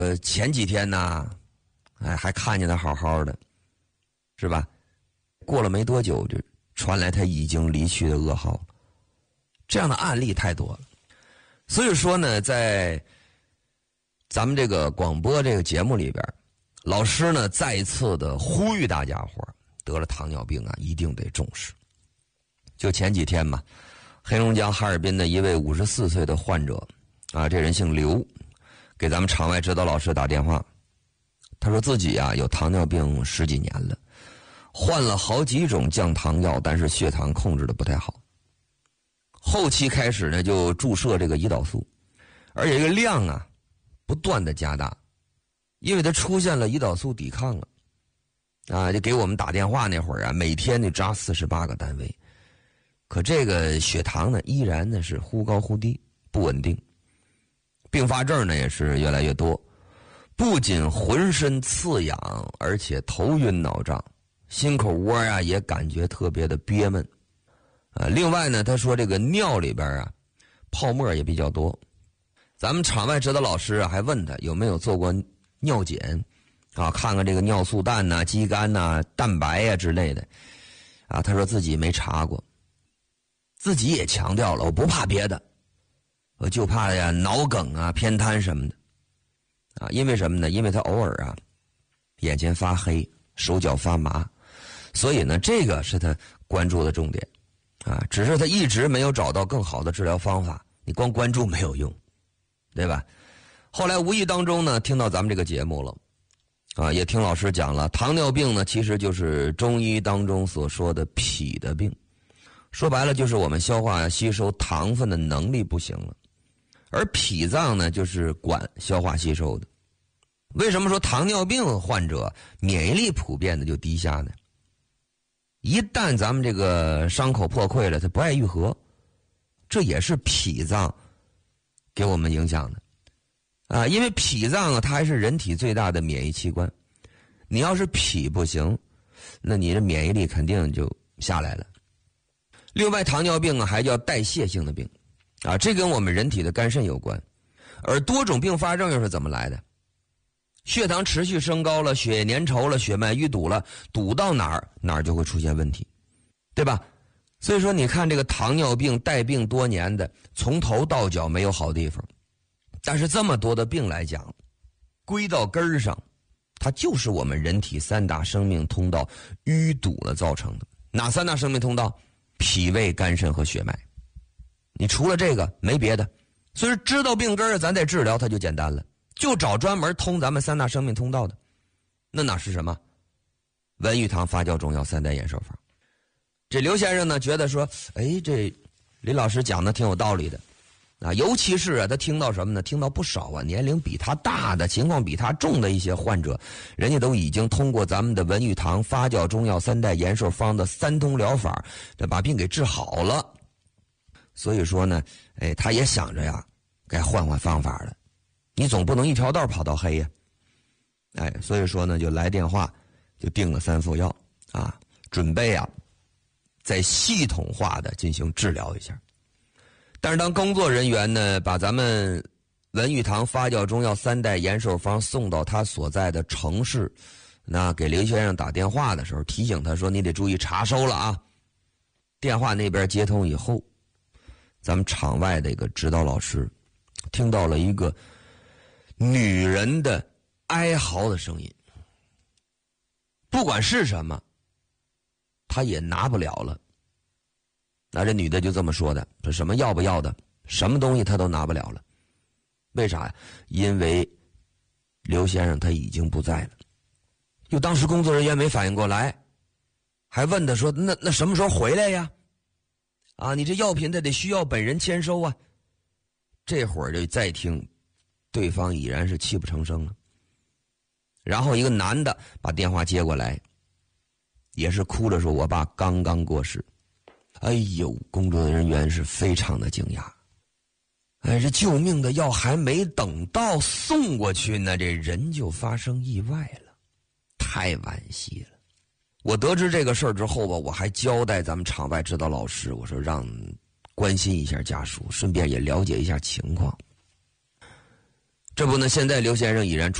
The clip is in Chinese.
前几天呢，还看见他好好的，是吧？过了没多久，就传来他已经离去的噩耗了。这样的案例太多了，所以说呢，在咱们这个广播这个节目里边，老师呢再一次的呼吁大家伙，得了糖尿病啊，一定得重视。就前几天嘛，黑龙江哈尔滨的一位54岁的患者啊，这人姓刘，给咱们场外指导老师打电话，他说自己啊有糖尿病10几年了，换了好几种降糖药，但是血糖控制的不太好。后期开始呢，就注射这个胰岛素，而且这个量啊不断的加大，因为他出现了胰岛素抵抗了啊，就给我们打电话那会儿啊，每天得扎48个单位。可这个血糖呢，依然呢是忽高忽低，不稳定，并发症呢也是越来越多，不仅浑身刺痒，而且头晕脑胀，心口窝啊也感觉特别的憋闷。另外呢，他说这个尿里边啊泡沫也比较多。咱们场外指导老师啊还问他有没有做过尿检啊，看看这个尿素氮呐、肌酐呐、蛋白呀之类的啊，他说自己没查过，自己也强调了，我不怕别的，我就怕呀脑梗啊、偏瘫什么的啊。因为什么呢？因为他偶尔啊眼前发黑，手脚发麻，所以呢这个是他关注的重点啊。只是他一直没有找到更好的治疗方法，你光关注没有用，对吧？后来无意当中呢听到咱们这个节目了啊，也听老师讲了，糖尿病呢其实就是中医当中所说的脾的病，说白了就是我们消化吸收糖分的能力不行了，而脾脏呢就是管消化吸收的。为什么说糖尿病患者免疫力普遍的就低下呢？一旦咱们这个伤口破溃了，它不爱愈合，这也是脾脏给我们影响的啊。因为脾脏啊，它还是人体最大的免疫器官，你要是脾不行，那你的免疫力肯定就下来了。另外，糖尿病啊还叫代谢性的病啊，这跟我们人体的肝肾有关。而多种并发症又是怎么来的？血糖持续升高了，血液粘稠了，血脉淤堵了，堵到哪儿就会出现问题，对吧？所以说你看这个糖尿病带病多年的，从头到脚没有好地方，但是这么多的病来讲，归到根儿上，它就是我们人体3大生命通道淤堵了造成的。哪3大生命通道？脾胃肝肾和血脉。你除了这个没别的，所以知道病根儿咱得治疗，它就简单了，就找专门通咱们3大生命通道的。那哪是什么？文玉堂发酵中药3代延寿方。这刘先生呢觉得说，这李老师讲的挺有道理的啊，尤其是啊他听到什么呢？听到不少啊年龄比他大的、情况比他重的一些患者，人家都已经通过咱们的文玉堂发酵中药3代延寿方的3通疗法，把病给治好了。所以说呢，他也想着呀，该换换方法了。你总不能一条道跑到黑呀，所以说呢，就来电话，就订了3副药啊，准备啊，再系统化的进行治疗一下。但是当工作人员呢，把咱们文玉堂发酵中药3代延寿方送到他所在的城市，那给刘先生打电话的时候，提醒他说：“你得注意查收了啊。”电话那边接通以后，咱们场外的一个指导老师听到了一个女人的哀嚎的声音，不管是什么，他也拿不了了。那这女的就这么说的，说什么要不要的，什么东西他都拿不了了。为啥呀？因为刘先生他已经不在了。就当时工作人员没反应过来，还问他说：“那什么时候回来呀？啊，你这药品得需要本人签收啊。”这会儿就再听，对方已然是泣不成声了。然后一个男的把电话接过来，也是哭着说：“我爸刚刚过世。”哎呦，工作人员是非常的惊讶。这救命的药还没等到送过去呢，这人就发生意外了，太惋惜了。我得知这个事儿之后吧，我还交代咱们场外指导老师，我说让关心一下家属，顺便也了解一下情况。 这不呢，现在刘先生已然